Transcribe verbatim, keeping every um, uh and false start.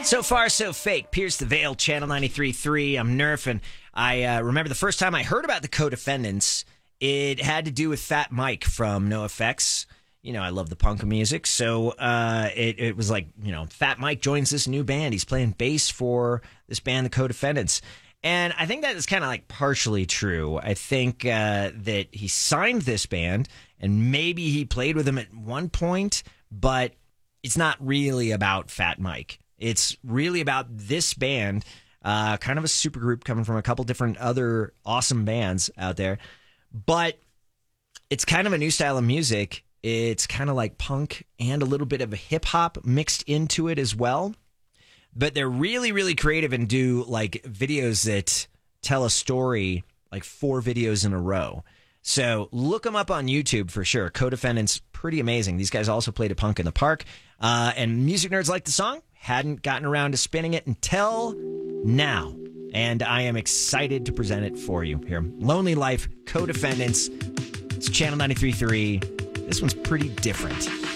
So far, so fake. Pierce the Veil, Channel ninety-three point three. I'm Nerf, and I uh, remember the first time I heard about the Co-Defendants, it had to do with Fat Mike from NoFX. You know, I love the punk music, so uh, it, it was like, you know, Fat Mike joins this new band. He's playing bass for this band, the Co-Defendants. And I think that is kind of like partially true. I think uh, that he signed this band, and maybe he played with them at one point, but it's not really about Fat Mike. It's really about this band, uh, kind of a supergroup coming from a couple different other awesome bands out there. But it's kind of a new style of music. It's kind of like punk and a little bit of hip hop mixed into it as well. But they're really, really creative and do like videos that tell a story, like four videos in a row. So look them up on YouTube for sure. Co-Defendants, pretty amazing. These guys also played a Punk in the Park. Uh, and Music Nerds like the song. Hadn't gotten around to spinning it until now. And I am excited to present it for you here. Lonely Life, Co-Defendants. It's Channel ninety-three point three. This one's pretty different.